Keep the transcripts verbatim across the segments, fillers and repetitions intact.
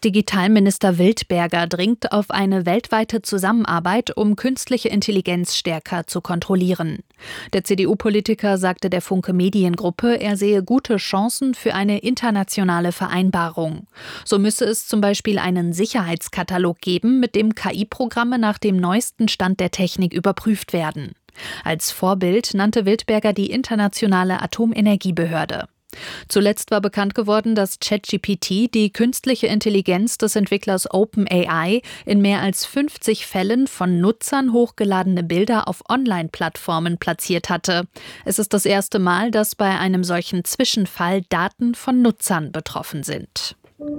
Bundesdigitalminister Wildberger dringt auf eine weltweite Zusammenarbeit, um künstliche Intelligenz stärker zu kontrollieren. Der C D U-Politiker sagte der Funke Mediengruppe, er sehe gute Chancen für eine internationale Vereinbarung. So müsse es zum Beispiel einen Sicherheitskatalog geben, mit dem K I-Programme nach dem neuesten Stand der Technik überprüft werden. Als Vorbild nannte Wildberger die Internationale Atomenergiebehörde. Zuletzt war bekannt geworden, dass ChatGPT die künstliche Intelligenz des Entwicklers OpenAI in mehr als fünfzig Fällen von Nutzern hochgeladene Bilder auf Online-Plattformen platziert hatte. Es ist das erste Mal, dass bei einem solchen Zwischenfall Daten von Nutzern betroffen sind.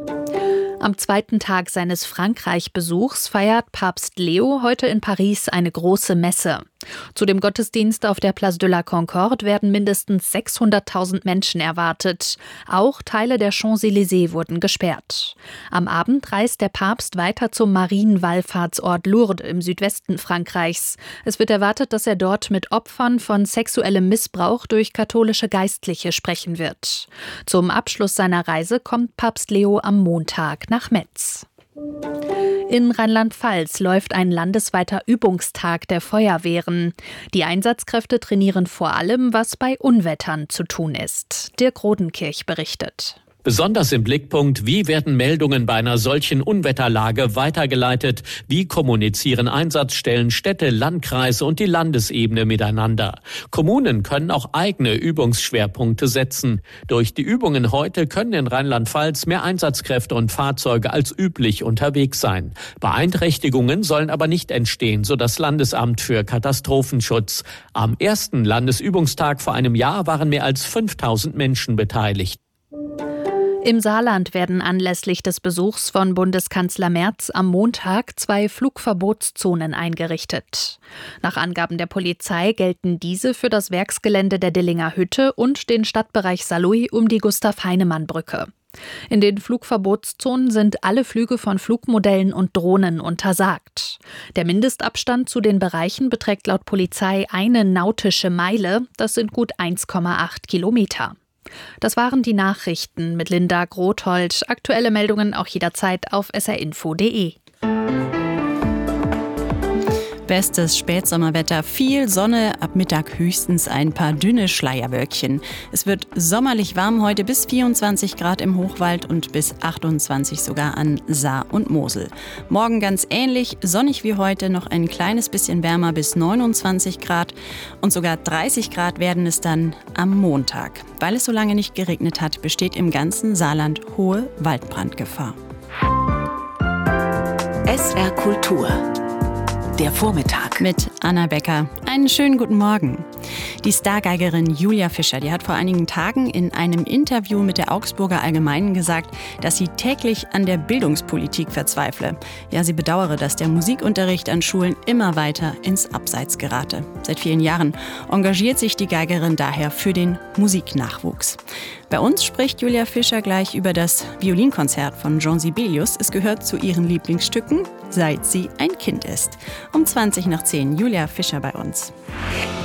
Am zweiten Tag seines Frankreich-Besuchs feiert Papst Leo heute in Paris eine große Messe. Zu dem Gottesdienst auf der Place de la Concorde werden mindestens sechshunderttausend Menschen erwartet. Auch Teile der Champs-Élysées wurden gesperrt. Am Abend reist der Papst weiter zum Marienwallfahrtsort Lourdes im Südwesten Frankreichs. Es wird erwartet, dass er dort mit Opfern von sexuellem Missbrauch durch katholische Geistliche sprechen wird. Zum Abschluss seiner Reise kommt Papst Leo am Montag nach Metz. In Rheinland-Pfalz läuft ein landesweiter Übungstag der Feuerwehren. Die Einsatzkräfte trainieren vor allem, was bei Unwettern zu tun ist. Dirk Rodenkirch berichtet. Besonders im Blickpunkt, wie werden Meldungen bei einer solchen Unwetterlage weitergeleitet? Wie kommunizieren Einsatzstellen, Städte, Landkreise und die Landesebene miteinander? Kommunen können auch eigene Übungsschwerpunkte setzen. Durch die Übungen heute können in Rheinland-Pfalz mehr Einsatzkräfte und Fahrzeuge als üblich unterwegs sein. Beeinträchtigungen sollen aber nicht entstehen, so das Landesamt für Katastrophenschutz. Am ersten Landesübungstag vor einem Jahr waren mehr als fünftausend Menschen beteiligt. Im Saarland werden anlässlich des Besuchs von Bundeskanzler Merz am Montag zwei Flugverbotszonen eingerichtet. Nach Angaben der Polizei gelten diese für das Werksgelände der Dillinger Hütte und den Stadtbereich Saarlouis um die Gustav-Heinemann-Brücke. In den Flugverbotszonen sind alle Flüge von Flugmodellen und Drohnen untersagt. Der Mindestabstand zu den Bereichen beträgt laut Polizei eine nautische Meile, das sind gut eins Komma acht Kilometer. Das waren die Nachrichten mit Linda Grothold. Aktuelle Meldungen auch jederzeit auf s r info punkt d e. Bestes Spätsommerwetter, viel Sonne, ab Mittag höchstens ein paar dünne Schleierwölkchen. Es wird sommerlich warm heute, bis vierundzwanzig Grad im Hochwald und bis achtundzwanzig sogar an Saar und Mosel. Morgen ganz ähnlich, sonnig wie heute, noch ein kleines bisschen wärmer bis neunundzwanzig Grad und sogar dreißig Grad werden es dann am Montag. Weil es so lange nicht geregnet hat, besteht im ganzen Saarland hohe Waldbrandgefahr. S R Kultur. Der Vormittag. Mit Anna Becker. Einen schönen guten Morgen. Die Stargeigerin Julia Fischer, die hat vor einigen Tagen in einem Interview mit der Augsburger Allgemeinen gesagt, dass sie täglich an der Bildungspolitik verzweifle. Ja, sie bedauere, dass der Musikunterricht an Schulen immer weiter ins Abseits gerate. Seit vielen Jahren engagiert sich die Geigerin daher für den Musiknachwuchs. Bei uns spricht Julia Fischer gleich über das Violinkonzert von Jean Sibelius. Es gehört zu ihren Lieblingsstücken, seit sie ein Kind ist. Um zwanzig nach zehn, Julia Fischer bei uns.